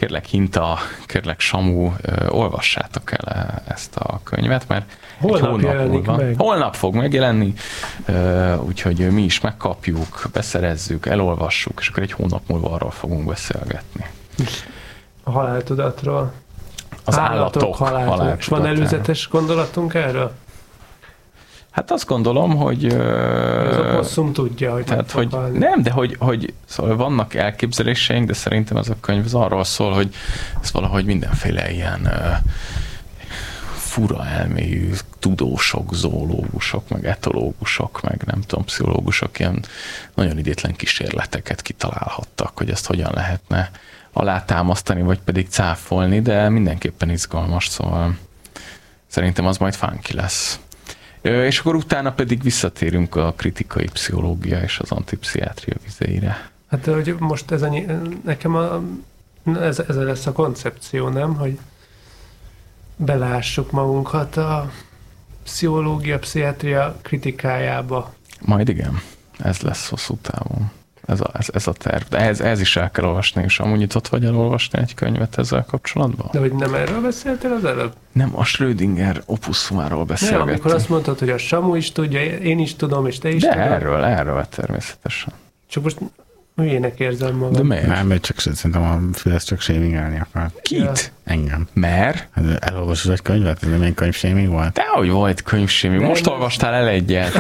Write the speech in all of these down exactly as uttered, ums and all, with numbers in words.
kérlek Hinta, kérlek Samu, olvassátok el ezt a könyvet, mert holnap jelenik meg. Holnap fog megjelenni, úgyhogy mi is megkapjuk, beszerezzük, elolvassuk, és akkor egy hónap múlva arról fogunk beszélgetni. A haláltudatról. Az állatok, állatok haláltudatáról. Van előzetes gondolatunk erről? Hát azt gondolom, hogy... Ez a posszum tudja, hogy, tehát, hogy nem, de hogy, hogy szóval vannak elképzeléseink, de szerintem ez a könyv az arról szól, hogy ez valahogy mindenféle ilyen uh, fura elmélyű tudósok, zoológusok, meg etológusok, meg nem tudom, pszichológusok ilyen nagyon idétlen kísérleteket kitalálhattak, hogy ezt hogyan lehetne alátámasztani, vagy pedig cáfolni, de mindenképpen izgalmas, szóval szerintem az majd funky lesz. És akkor utána pedig visszatérünk a kritikai pszichológia és az antipszichiátria vizeire. Hát hogy most ez annyi, nekem a, ez, ez lesz a koncepció, nem? Hogy belássuk magunkat a pszichológia, pszichiátria kritikájába. Majd igen, ez lesz hosszú távon. Ez a, ez, ez a terv. De ez, ez is el kell olvasni, és amúgy nyitott vagy elolvasni egy könyvet ezzel kapcsolatban? De hogy nem erről beszéltél az előbb? Nem, a Schrödinger opuszumáról beszélgettünk. Nem, amikor azt mondtad, hogy a Samu is tudja, én is tudom, és te is De tudod. erről, erről természetesen. Csak most hülyének érzem magam. De miért? Nem, mert csak szerintem a Fidesz csak shamingelni akar. Kit? Ja. Engem. Mert? Hát elolvasod egy könyvet? Ez nem egy könyvshaming volt? Dehogy volt könyvshaming. Most nem. olvastál el egyet.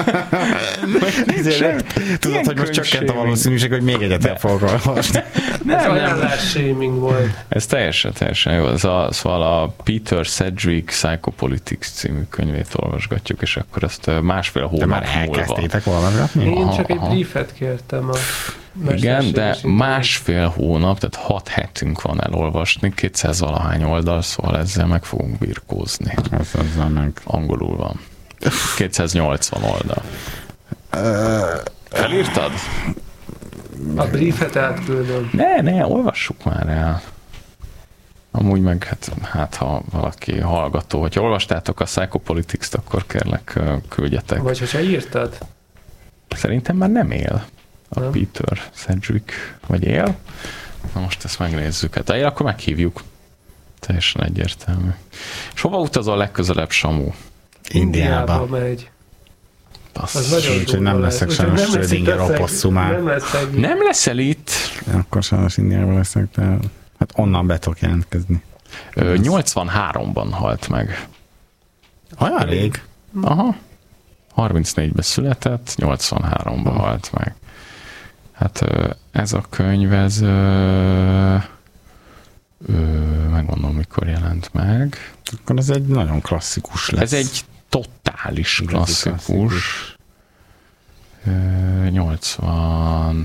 Tudod, hogy most csökkent a valószínűség, hogy még egyet el fogok olvasni. Ez ajánlás-shaming volt. Ez teljesen, teljesen jó. Ez a, szóval a Peter Sedgwick Psychopolitics című könyvét olvasgatjuk, és akkor ezt másfél hónap De már múlva. elkezdtétek olvasgatni? Én Aha, csak egy aha. briefet kértem a Igen, de mesterséges másfél hónap, tehát hat hetünk van elolvasni, kétszáz valahány oldal, szóval ezzel meg fogunk birkózni. Az azzal meg. Angolul van. kétszáznyolcvan oldal. Felírtad? A briefet átküldöm. Ne, ne, olvassuk már el. Amúgy meg, hát, hát ha valaki hallgató, hogyha olvastátok a Psychopolitics-t, akkor kérlek, küldjetek. Vagy hogyha írtad? Szerintem már nem él a Nem. Peter Sedgwick, vagy él. Na most ezt megnézzük. Hát ha él, akkor meghívjuk. Teljesen egyértelmű. És hova utazol legközelebb, Samu? Indiába. megy. Bassz. Az nagyon Úgyhogy nem durva leszek lesz. sajnos Úgyhogy nem lesz itt Schrödinger leszek- oposszumán. Nem lesz egy... Nem leszel itt? Akkor sajnos Indiában leszek, de hát onnan be tudok jelentkezni. Ö, nyolcvanháromban halt meg. Olyan rég? Aha. harmincnégyben született, nyolcvanháromban Hmm. halt meg. Hát ö, ez a könyv, ez ö, ö, megmondom, mikor jelent meg. Akkor ez egy nagyon klasszikus lesz. Ez egy totális Igazi klasszikus. klasszikus. Ö, nyolcvan...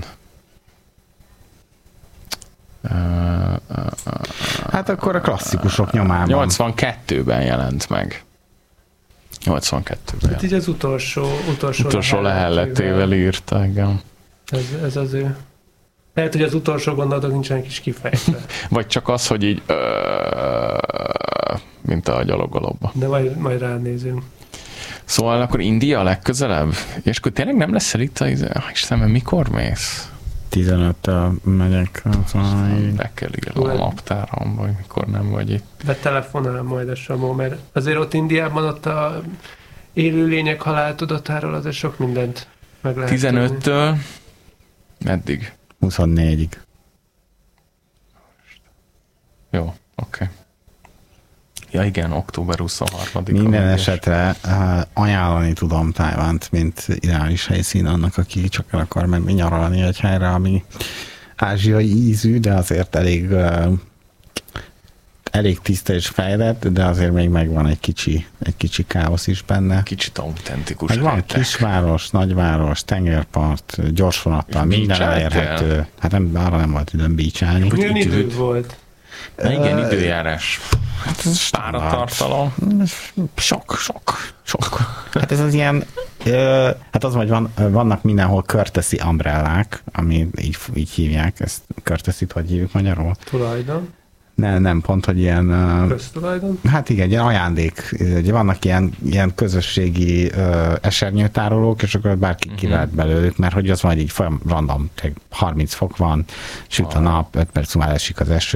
Ö, ö, ö, Hát akkor a klasszikusok nyomában. nyolcvankettőben jelent meg. nyolcvankettőben. Hát így az utolsó, utolsó, Utolsó lehelletével írta, igen. Ez, ez az ő. Lehet, hogy az utolsó gondolatok nincsenek is kifejtve. Vagy csak az, hogy így ö, mint a gyaloggalobba. De majd, majd ránézünk. Szóval akkor India a legközelebb? És akkor tényleg nem leszel itt a... Istenem, mikor mész? tizenöttől megyek. Be kell írnom a naptáramba, hogy mikor nem vagy itt. De telefonál majd a Samu, mert azért ott Indiában ott a élőlények haláltudatáról azért sok mindent meg lehet tudni. tizenöttől meddig? huszonnégyig. Jó, oké. Okay. Ja igen, október huszonharmadika. Minden megyes. esetre uh, ajánlani tudom Tájvánt, mint ideális helyszín annak, aki csak el akar menni nyaralni egy helyre, ami ázsiai ízű, de azért elég uh, elég tiszta és fejlett, de azért még megvan egy kicsi, egy kicsi káosz is benne. Kicsit autentikus. Meg van réteg. kisváros, nagyváros, tengerpart, gyorsvonattal, És minden beacseltél? elérhető. Hát nem, arra nem volt időm beachelni. Milyen időt. idő volt? Na igen, Ö, időjárás. Páratartalom. Sok, sok, sok. Hát ez az ilyen, ö, hát az, hogy van, vannak mindenhol courtesy umbrellák, ami így, így hívják, ezt courtesy-t hogy hívjuk magyarul? Tulajdon? Ne, nem, pont, hogy ilyen... ö, Köztulajdon? Hát igen, ilyen ajándék, ugye vannak ilyen, ilyen közösségi ö, esernyőtárolók, és akkor bárki uh-huh. kivehet belőlük, mert hogy az majd így folyam random, harminc fok van, süt a nap, öt perc múlva esik az eső,